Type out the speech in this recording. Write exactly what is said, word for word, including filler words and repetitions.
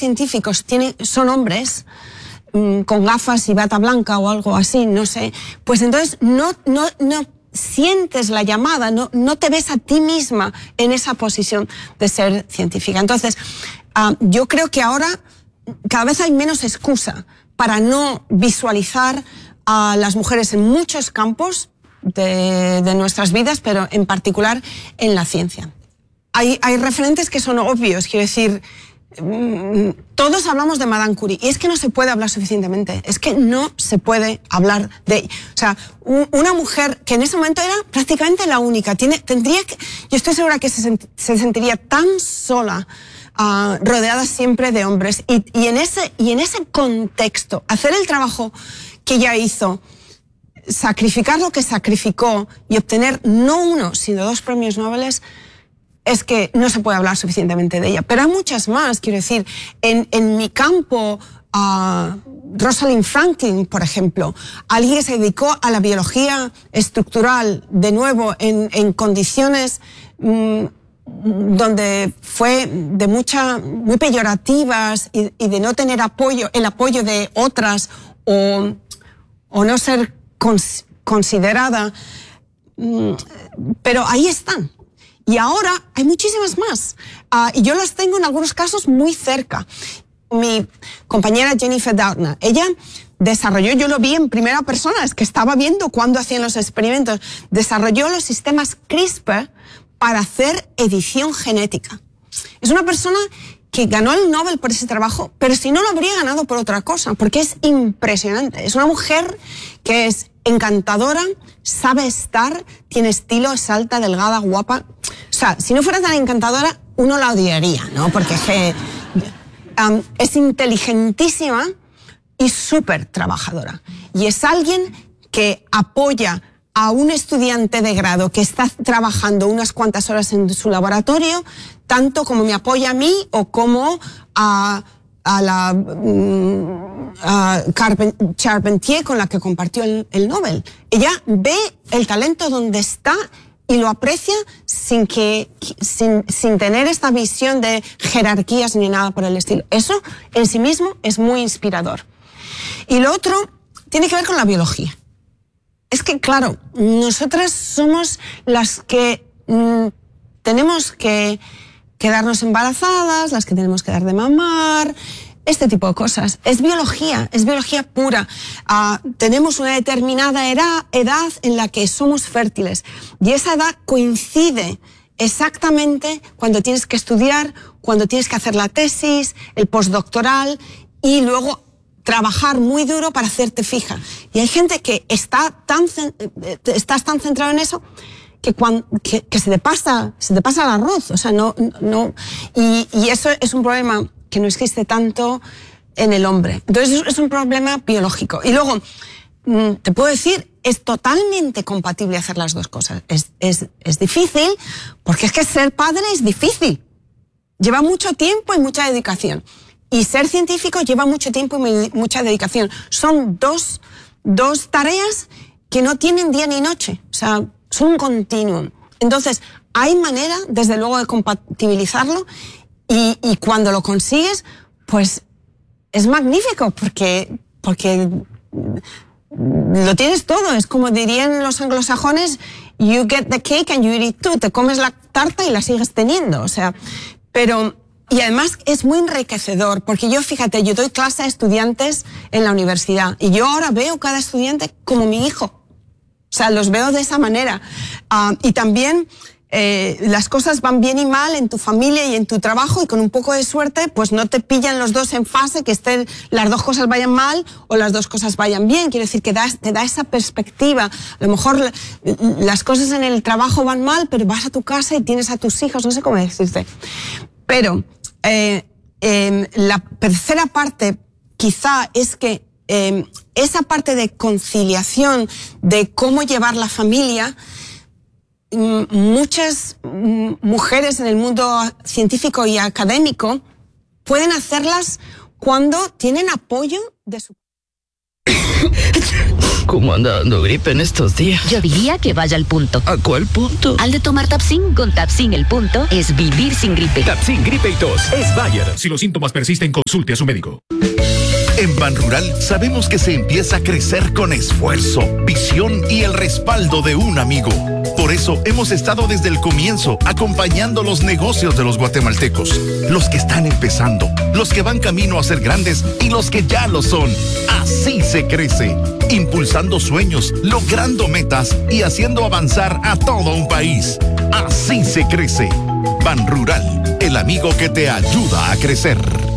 científicos tienen, son hombres, mmm, con gafas y bata blanca o algo así, no sé, pues entonces no, no, no sientes la llamada, no, no te ves a ti misma en esa posición de ser científica. Entonces, uh, yo creo que ahora cada vez hay menos excusa para no visualizar a las mujeres en muchos campos de, de nuestras vidas, pero en particular en la ciencia. Hay, hay referentes que son obvios, quiero decir, todos hablamos de Madame Curie y es que no se puede hablar suficientemente, es que no se puede hablar de ella. O sea, un, una mujer que en ese momento era prácticamente la única, tiene, tendría que, yo estoy segura que se, sent, se sentiría tan sola, uh, rodeada siempre de hombres y, y, en ese, y en ese contexto, hacer el trabajo que ella hizo, sacrificar lo que sacrificó y obtener no uno, sino dos premios Nobel, es que no se puede hablar suficientemente de ella. Pero hay muchas más, quiero decir, en, en mi campo, uh, Rosalind Franklin, por ejemplo, alguien que se dedicó a la biología estructural, de nuevo, en, en condiciones mmm, donde fue de mucha, muy peyorativas y, y de no tener apoyo, el apoyo de otras o, o no ser cons, considerada, mmm, pero ahí están. Y ahora hay muchísimas más. Uh, y yo las tengo en algunos casos muy cerca. Mi compañera Jennifer Doudna, ella desarrolló, yo lo vi en primera persona, es que estaba viendo cuando hacían los experimentos, desarrolló los sistemas CRISPR para hacer edición genética. Es una persona que ganó el Nobel por ese trabajo, pero si no lo habría ganado por otra cosa, porque es impresionante. Es una mujer que es encantadora, sabe estar, tiene estilo, es alta, delgada, guapa. O sea, si no fuera tan encantadora, uno la odiaría, ¿no? Porque es que um, es inteligentísima y súper trabajadora. Y es alguien que apoya a un estudiante de grado que está trabajando unas cuantas horas en su laboratorio, tanto como me apoya a mí o como a, a la a Charpentier, con la que compartió el, el Nobel. Ella ve el talento donde está y lo aprecia sin, que, sin, sin tener esta visión de jerarquías ni nada por el estilo. Eso en sí mismo es muy inspirador. Y lo otro tiene que ver con la biología. Es que, claro, nosotras somos las que mmm, tenemos que quedarnos embarazadas, las que tenemos que dar de mamar, este tipo de cosas. Es biología, es biología pura. Uh, tenemos una determinada edad, edad en la que somos fértiles y esa edad coincide exactamente cuando tienes que estudiar, cuando tienes que hacer la tesis, el postdoctoral y luego trabajar muy duro para hacerte fija. Y hay gente que está tan, estás tan centrado en eso que, cuando, que, que se te pasa, se te pasa el arroz. O sea, no, no, y, y eso es un problema que no existe tanto en el hombre. Entonces es un problema biológico. Y luego, te puedo decir, es totalmente compatible hacer las dos cosas. Es, es, es difícil, porque es que ser padre es difícil. Lleva mucho tiempo y mucha dedicación. Y ser científico lleva mucho tiempo y mucha dedicación. Son dos, dos tareas que no tienen día ni noche. O sea, son un continuum. Entonces, hay manera, desde luego, de compatibilizarlo y, y cuando lo consigues, pues es magnífico porque, porque lo tienes todo. Es como dirían los anglosajones, you get the cake and you eat it too. Te comes la tarta y la sigues teniendo. O sea, pero... Y además es muy enriquecedor, porque yo, fíjate, yo doy clase a estudiantes en la universidad y yo ahora veo cada estudiante como mi hijo. O sea, los veo de esa manera. Uh, y también eh, las cosas van bien y mal en tu familia y en tu trabajo y con un poco de suerte, pues no te pillan los dos en fase, que estén, las dos cosas vayan mal o las dos cosas vayan bien. Quiero decir que das, te da esa perspectiva. A lo mejor la, las cosas en el trabajo van mal, pero vas a tu casa y tienes a tus hijos, no sé cómo decirte. Pero eh, eh, la tercera parte quizá es que eh, esa parte de conciliación, de cómo llevar la familia, muchas mujeres en el mundo científico y académico pueden hacerlas cuando tienen apoyo de su... ¿Cómo anda dando gripe en estos días? Yo diría que vaya al punto. ¿A cuál punto? Al de tomar Tapsin. Con Tapsin el punto es vivir sin gripe. Tapsin gripe y tos es Bayer. Si los síntomas persisten, consulte a su médico. En Banrural sabemos que se empieza a crecer con esfuerzo, visión y el respaldo de un amigo. Por eso hemos estado desde el comienzo acompañando los negocios de los guatemaltecos, los que están empezando, los que van camino a ser grandes y los que ya lo son. Así se crece, impulsando sueños, logrando metas y haciendo avanzar a todo un país. Así se crece. Banrural, el amigo que te ayuda a crecer.